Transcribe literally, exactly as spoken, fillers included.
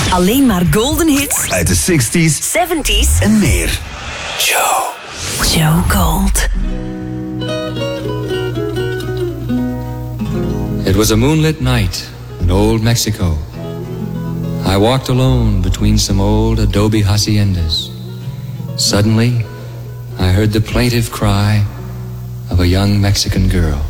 Alleen maar golden hits uit de zestig's, zeventig's en meer. Joe. Joe Gold. It was a moonlit night in old Mexico. I walked alone between some old adobe haciendas. Suddenly, I heard the plaintive cry of a young Mexican girl.